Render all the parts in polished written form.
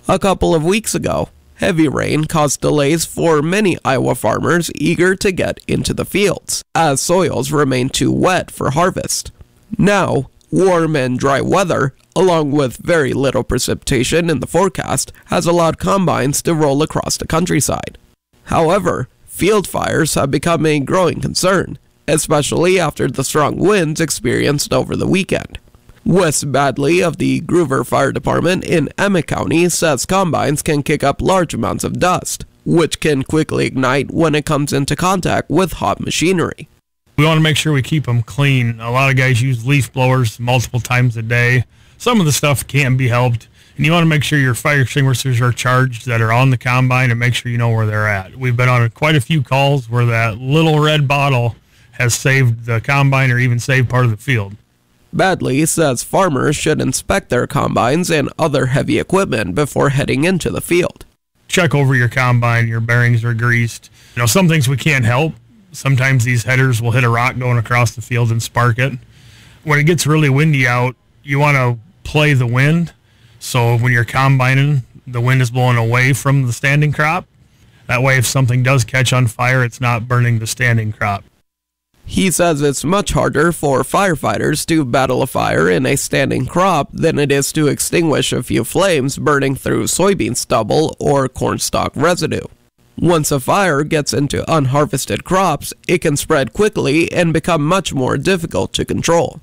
A couple of weeks ago, heavy rain caused delays for many Iowa farmers eager to get into the fields, as soils remain too wet for harvest. Now, warm and dry weather, along with very little precipitation in the forecast, has allowed combines to roll across the countryside. However, field fires have become a growing concern, especially after the strong winds experienced over the weekend. Wes Badley of the Gruver Fire Department in Emmett County says combines can kick up large amounts of dust, which can quickly ignite when it comes into contact with hot machinery. We want to make sure we keep them clean. A lot of guys use leaf blowers multiple times a day. Some of the stuff can be helped, and you want to make sure your fire extinguishers are charged that are on the combine and make sure you know where they're at. We've been on quite a few calls where that little red bottle has saved the combine or even saved part of the field. Badley says farmers should inspect their combines and other heavy equipment before heading into the field. Check over your combine, your bearings are greased. Some things we can't help. Sometimes these headers will hit a rock going across the field and spark it. When it gets really windy out, you want to play the wind. So when you're combining, the wind is blowing away from the standing crop. That way, if something does catch on fire, it's not burning the standing crop. He says it's much harder for firefighters to battle a fire in a standing crop than it is to extinguish a few flames burning through soybean stubble or cornstalk residue. Once a fire gets into unharvested crops, it can spread quickly and become much more difficult to control.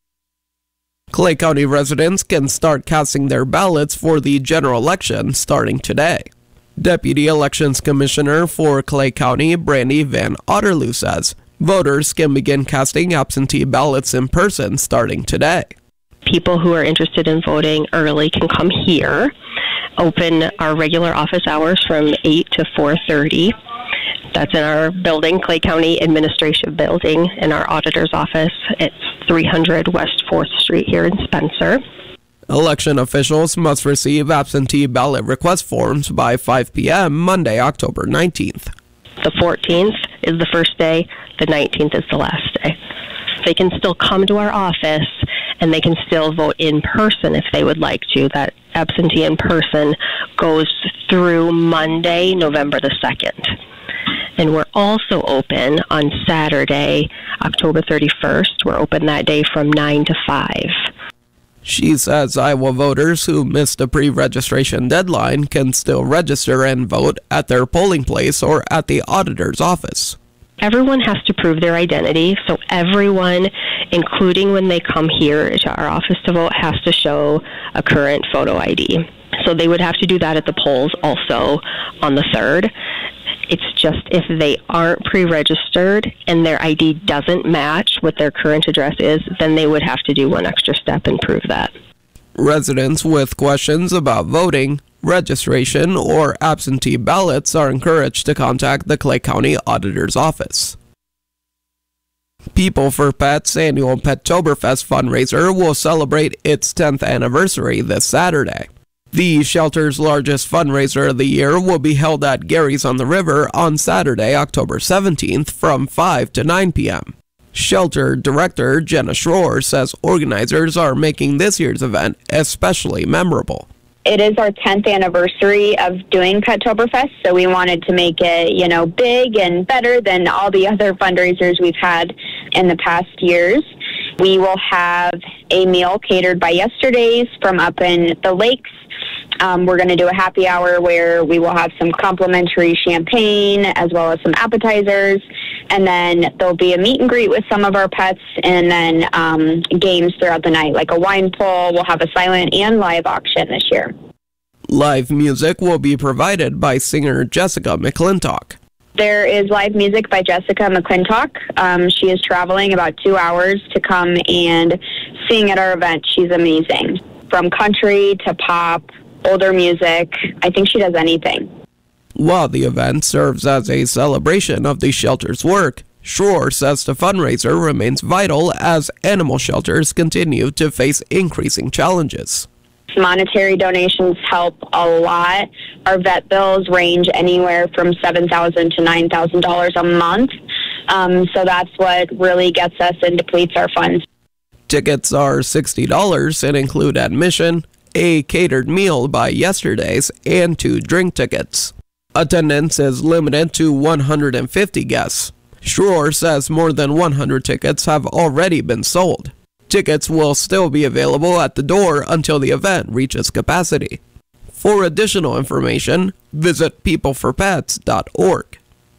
Clay County residents can start casting their ballots for the general election starting today. Deputy Elections Commissioner for Clay County, Brandy Van Otterloo says voters can begin casting absentee ballots in person starting today. People who are interested in voting early can come here, open our regular office hours from 8 to 4:30. That's in our building, Clay County Administration Building, in our auditor's office. It's 300 West 4th Street here in Spencer. Election officials must receive absentee ballot request forms by 5 p.m. Monday, October 19th. The 14th is the first day, the 19th is the last day. They can still come to our office and they can still vote in person if they would like to. That absentee in person goes through Monday, November the 2nd. And we're also open on Saturday, October 31st. We're open that day from 9 to 5. She says Iowa voters who missed a pre-registration deadline can still register and vote at their polling place or at the auditor's office. Everyone has to prove their identity, so everyone, including when they come here to our office to vote, has to show a current photo ID. So they would have to do that at the polls also on the 3rd. It's just if they aren't pre-registered and their ID doesn't match what their current address is, then they would have to do one extra step and prove that. Residents with questions about voting, registration, or absentee ballots are encouraged to contact the Clay County Auditor's Office. People for Pets annual Pettoberfest fundraiser will celebrate its 10th anniversary this Saturday. The shelter's largest fundraiser of the year will be held at Gary's on the River on Saturday, October 17th from 5 to 9 p.m. Shelter Director Jenna Schroer says organizers are making this year's event especially memorable. It is our 10th anniversary of doing Pettoberfest, so we wanted to make it, big and better than all the other fundraisers we've had in the past years. We will have a meal catered by Yesterdays from up in the lakes. We're going to do a happy hour where we will have some complimentary champagne as well as some appetizers. And then there'll be a meet and greet with some of our pets and then games throughout the night, like a wine pull. We'll have a silent and live auction this year. Live music will be provided by singer Jessica McClintock. There is live music by Jessica McClintock. She is traveling about 2 hours to come and sing at our event. She's amazing. From country to pop, older music, I think she does anything. While the event serves as a celebration of the shelter's work, Schroer says the fundraiser remains vital as animal shelters continue to face increasing challenges. Monetary donations help a lot. Our vet bills range anywhere from $7,000 to $9,000 a month. So that's what really gets us and depletes our funds. Tickets are $60 and include admission, a catered meal by yesterday's, and 2 drink tickets. Attendance is limited to 150 guests. Schroer says more than 100 tickets have already been sold. Tickets will still be available at the door until the event reaches capacity. For additional information, visit peopleforpets.org.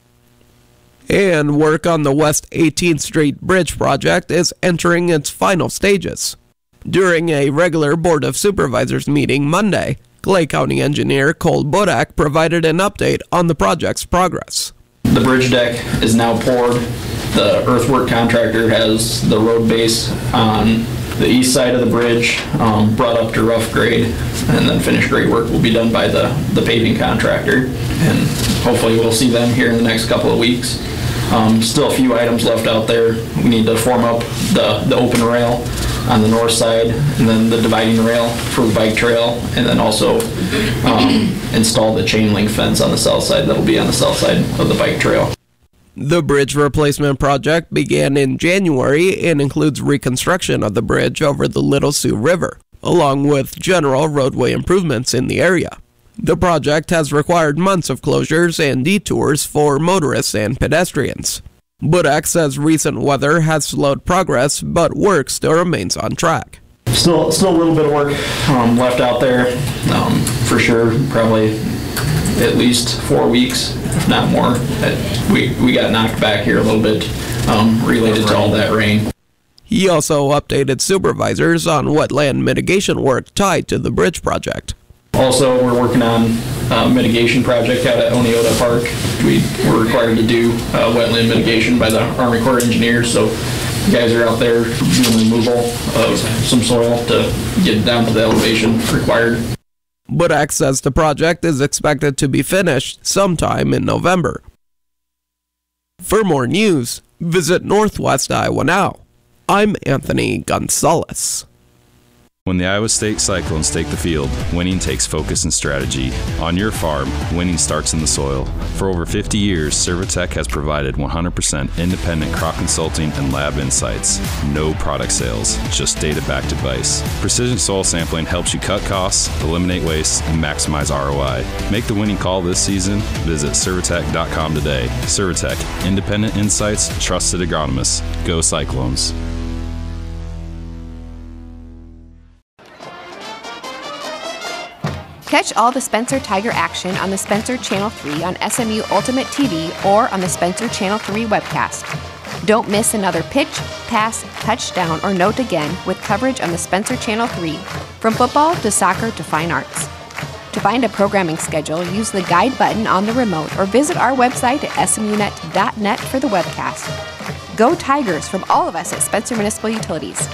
And work on the West 18th Street Bridge project is entering its final stages. During a regular Board of Supervisors meeting Monday, Clay County engineer Cole Budak provided an update on the project's progress. The bridge deck is now poured. The earthwork contractor has the road base on the east side of the bridge brought up to rough grade, and then finished grade work will be done by the paving contractor, and hopefully we'll see them here in the next couple of weeks. Still a few items left out there. We need to form up the open rail on the north side, and then the dividing rail for the bike trail, and then also install the chain link fence on the south side that will be on the south side of the bike trail. The bridge replacement project began in January and includes reconstruction of the bridge over the Little Sioux River, along with general roadway improvements in the area. The project has required months of closures and detours for motorists and pedestrians. Budak says recent weather has slowed progress, but work still remains on track. Still a little bit of work left out there, for sure. Probably at least 4 weeks, if not more. We got knocked back here a little bit related to all that rain. He also updated supervisors on wetland mitigation work tied to the bridge project. Also, we're working on a mitigation project out at Oneota Park. We were required to do wetland mitigation by the Army Corps of Engineers, so you guys are out there doing removal of some soil to get down to the elevation required. Budak says the project is expected to be finished sometime in November. For more news, visit Northwest Iowa Now. I'm Anthony Gonzalez. When the Iowa State Cyclones take the field, winning takes focus and strategy. On your farm, winning starts in the soil. For over 50 years, Servitech has provided 100% independent crop consulting and lab insights. No product sales, just data-backed advice. Precision soil sampling helps you cut costs, eliminate waste, and maximize ROI. Make the winning call this season. Visit Servitech.com today. Servitech, independent insights, trusted agronomists. Go Cyclones. Catch all the Spencer Tiger action on the Spencer Channel 3 on SMU Ultimate TV or on the Spencer Channel 3 webcast. Don't miss another pitch, pass, touchdown, or note again with coverage on the Spencer Channel 3, from football to soccer to fine arts. To find a programming schedule, use the guide button on the remote or visit our website at smunet.net for the webcast. Go Tigers from all of us at Spencer Municipal Utilities.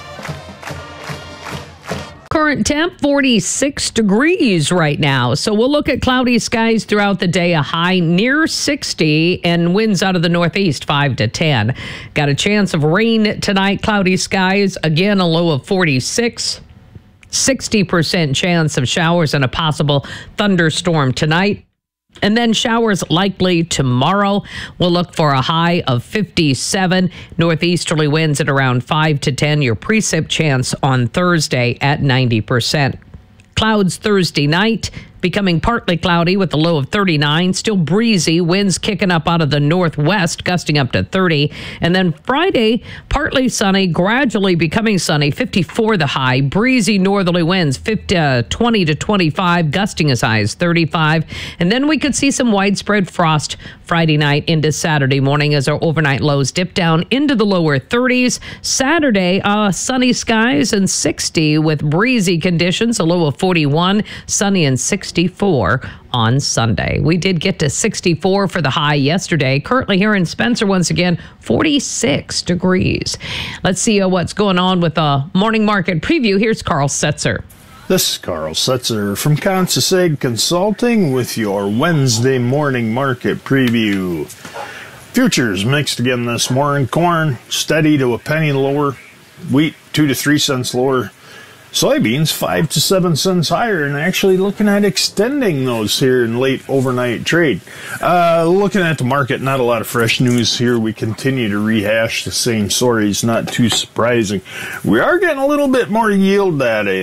Current temp 46 degrees right now. So we'll look at cloudy skies throughout the day, a high near 60, and winds out of the northeast 5 to 10. Got a chance of rain tonight, cloudy skies, again a low of 46. 60% chance of showers and a possible thunderstorm tonight. And then showers likely tomorrow. We'll look for a high of 57. Northeasterly winds at around 5 to 10. Your precip chance on Thursday at 90%. Clouds Thursday night, becoming partly cloudy with a low of 39. Still breezy, winds kicking up out of the northwest, gusting up to 30. And then Friday, partly sunny, gradually becoming sunny, 54 the high. Breezy northerly winds, 20 to 25, gusting as high as 35. And then we could see some widespread frost Friday night into Saturday morning as our overnight lows dip down into the lower 30s. Saturday, sunny skies and 60 with breezy conditions, a low of 41, sunny and 64 on Sunday. We did get to 64 for the high yesterday. Currently here in Spencer, once again, 46 degrees. Let's see what's going on with the morning market preview. Here's Carl Setzer. This is Carl Setzer from Kansas Ag Consulting with your Wednesday morning market preview. Futures mixed again this morning. Corn steady to a penny lower. Wheat 2 to 3 cents lower. Soybeans 5 to 7 cents higher, and actually looking at extending those here in late overnight trade. Looking at the market, not a lot of fresh news here. We continue to rehash the same stories, not too surprising. We are getting a little bit more yield data in.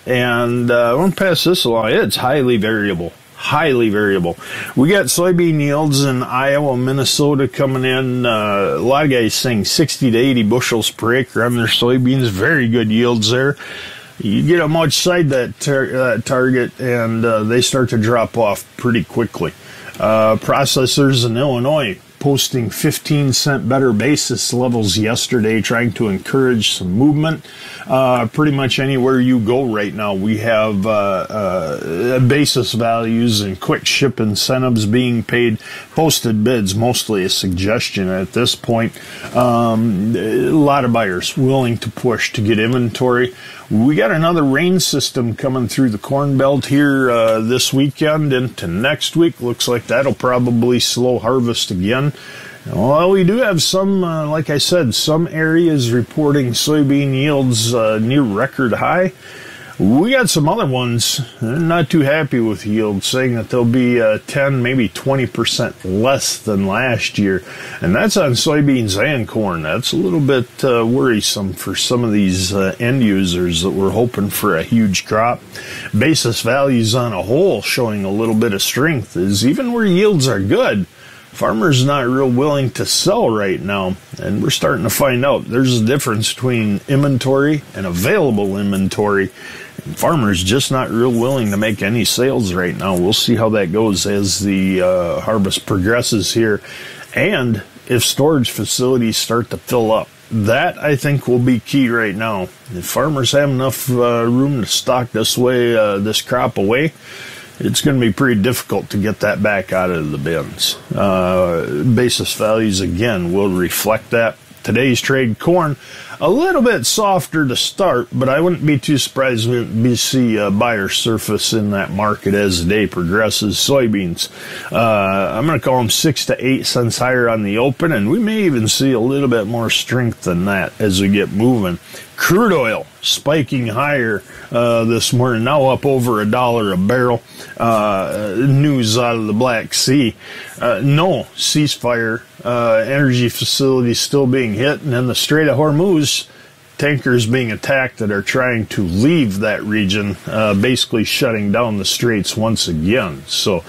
And I won't pass this along. It's highly variable. Highly variable. We got soybean yields in Iowa, Minnesota coming in. A lot of guys saying 60 to 80 bushels per acre on their soybeans. Very good yields there. You get them outside that target, and they start to drop off pretty quickly. Processors in Illinois posting 15-cent better basis levels yesterday, trying to encourage some movement. Pretty much anywhere you go right now, we have basis values and quick ship incentives being paid. Posted bids, mostly a suggestion at this point. A lot of buyers willing to push to get inventory. We got another rain system coming through the Corn Belt here this weekend into next week. Looks like that'll probably slow harvest again. Well, we do have some, like I said, some areas reporting soybean yields near record high. We got some other ones not too happy with yields, saying that they'll be 10, maybe 20% less than last year. And that's on soybeans and corn. That's a little bit worrisome for some of these end users that were hoping for a huge crop. Basis values on a whole showing a little bit of strength, is even where yields are good, farmers not real willing to sell right now, and we're starting to find out there's a difference between inventory and available inventory. And farmers just not real willing to make any sales right now. We'll see how that goes as the harvest progresses here, and if storage facilities start to fill up. That, I think, will be key right now. If farmers have enough room to stock this crop away, it's going to be pretty difficult to get that back out of the bins. Basis values, again, will reflect that. Today's trade corn, a little bit softer to start, but I wouldn't be too surprised to see a buyer surface in that market as the day progresses. Soybeans, I'm going to call them 6 to 8 cents higher on the open, and we may even see a little bit more strength than that as we get moving. Crude oil spiking higher this morning, now up over $1 a barrel. News out of the Black Sea. No ceasefire. Energy facilities still being hit, and in the Strait of Hormuz, tankers being attacked that are trying to leave that region, basically shutting down the straits once again. So,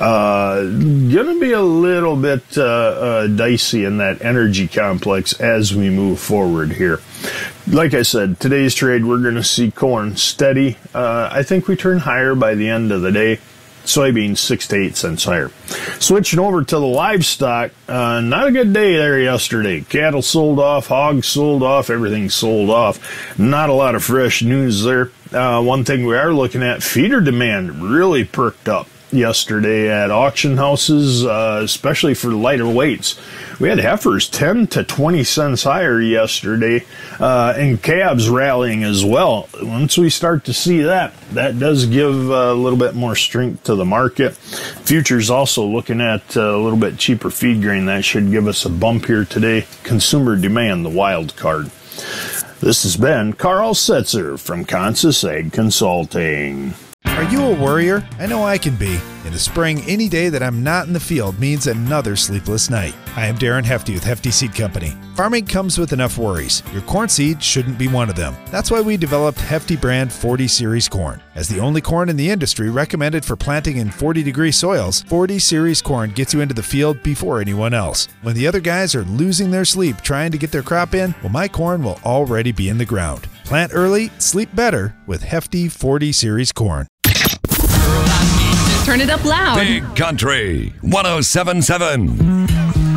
gonna be a little bit dicey in that energy complex as we move forward here. Like I said, today's trade, we're going to see corn steady. I think we turn higher by the end of the day. Soybeans 6 to 8 cents higher. Switching over to the livestock, not a good day there yesterday. Cattle sold off, hogs sold off, everything sold off. Not a lot of fresh news there. One thing we are looking at, feeder demand really perked up yesterday at auction houses, especially for lighter weights. We had heifers 10 to 20 cents higher yesterday, and calves rallying as well. Once we start to see that does give a little bit more strength to the market. Futures also looking at a little bit cheaper feed grain. That should give us a bump here today. Consumer demand, the wild card. This has been Carl Setzer from Consus Ag Consulting. Are you a worrier? I know I can be. In the spring, any day that I'm not in the field means another sleepless night. I am Darren Hefty with Hefty Seed Company. Farming comes with enough worries. Your corn seed shouldn't be one of them. That's why we developed Hefty brand 40 Series corn. As the only corn in the industry recommended for planting in 40-degree soils, 40 Series corn gets you into the field before anyone else. When the other guys are losing their sleep trying to get their crop in, well, my corn will already be in the ground. Plant early, sleep better with Hefty 40 Series corn. Turn it up loud. Big Country 107.7.